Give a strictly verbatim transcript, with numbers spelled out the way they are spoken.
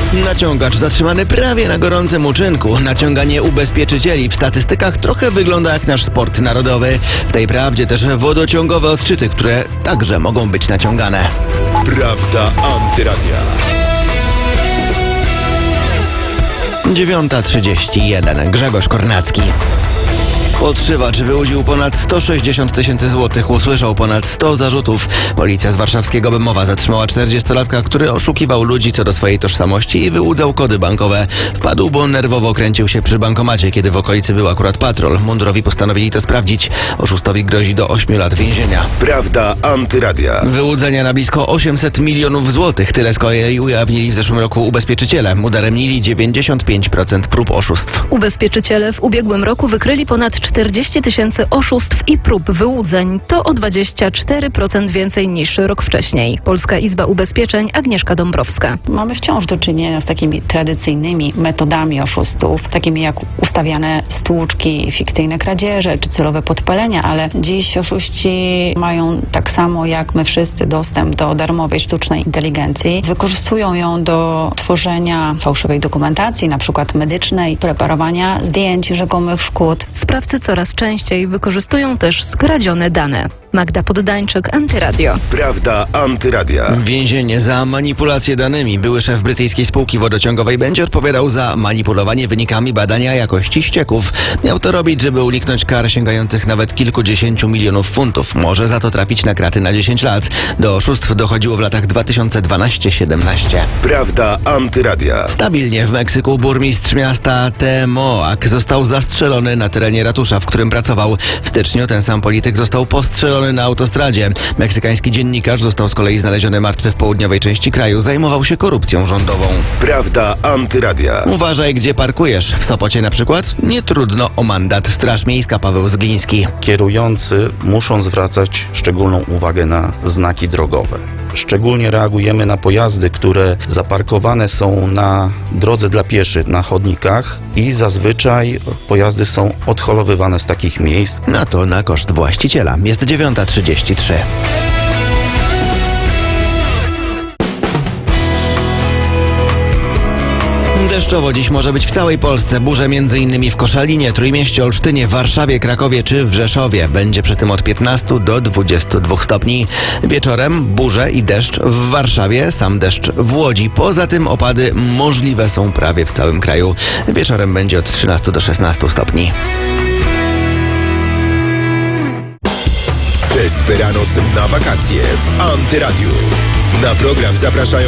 Naciągacz zatrzymany prawie na gorącym uczynku. Naciąganie ubezpieczycieli w statystykach trochę wygląda jak nasz sport narodowy. W tej prawdzie też wodociągowe odczyty, które także mogą być naciągane. Prawda Antyradia. dziewiąta trzydzieści jeden. Grzegorz Kornacki. Podszywacz wyłudził ponad sto sześćdziesiąt tysięcy złotych, usłyszał ponad sto zarzutów. Policja z warszawskiego Bemowa zatrzymała czterdziestolatka, który oszukiwał ludzi co do swojej tożsamości i wyłudzał kody bankowe. Wpadł, bo nerwowo kręcił się przy bankomacie, kiedy w okolicy był akurat patrol. Mundurowi postanowili to sprawdzić. Oszustowi grozi do ośmiu lat więzienia. Prawda Antyradia. Wyłudzenia na blisko osiemset milionów złotych. Tyle z kolei ujawnili w zeszłym roku ubezpieczyciele. Udaremnili dziewięćdziesiąt pięć procent prób oszustw. Ubezpieczyciele w ubiegłym roku wykryli ponad czterdzieści tysięcy oszustw i prób wyłudzeń. To o dwadzieścia cztery procent więcej niż rok wcześniej. Polska Izba Ubezpieczeń, Agnieszka Dąbrowska. Mamy wciąż do czynienia z takimi tradycyjnymi metodami oszustów, takimi jak ustawiane stłuczki, fikcyjne kradzieże czy celowe podpalenia, ale dziś oszuści mają tak samo jak my wszyscy dostęp do darmowej sztucznej inteligencji. Wykorzystują ją do tworzenia fałszywej dokumentacji, na przykład medycznej, preparowania zdjęć rzekomych szkód. Sprawcy coraz częściej wykorzystują też skradzione dane. Magda Poddańczyk, Antyradio. Prawda Antyradia. Więzienie za manipulację danymi. Były szef brytyjskiej spółki wodociągowej będzie odpowiadał za manipulowanie wynikami badania jakości ścieków. Miał to robić, żeby uniknąć kar sięgających nawet kilkudziesięciu milionów funtów. Może za to trafić na kraty na dziesięć lat. Do oszustw dochodziło w latach dwa tysiące dwanaście siedemnaście. Prawda Antyradia. Stabilnie w Meksyku burmistrz miasta Temoac został zastrzelony na terenie ratusza, w którym pracował. W styczniu ten sam polityk został postrzelony na autostradzie. Meksykański dziennikarz został z kolei znaleziony martwy w południowej części kraju. Zajmował się korupcją rządową. Prawda Antyradia. Uważaj, gdzie parkujesz. W Sopocie na przykład? Nie trudno o mandat. Straż Miejska Paweł Zgliński. Kierujący muszą zwracać szczególną uwagę na znaki drogowe. Szczególnie reagujemy na pojazdy, które zaparkowane są na drodze dla pieszych, na chodnikach i zazwyczaj pojazdy są odholowywane z takich miejsc. Na to na koszt właściciela. Jest dziewiąta trzydzieści trzy. Deszczowo dziś może być w całej Polsce. Burze m.in. w Koszalinie, Trójmieście, Olsztynie, Warszawie, Krakowie czy w Rzeszowie. Będzie przy tym od piętnastu do dwudziestu dwóch stopni. Wieczorem burze i deszcz w Warszawie, sam deszcz w Łodzi. Poza tym opady możliwe są prawie w całym kraju. Wieczorem będzie od trzynastu do szesnastu stopni. Desperados na wakacje w Antyradiu. Na program zapraszają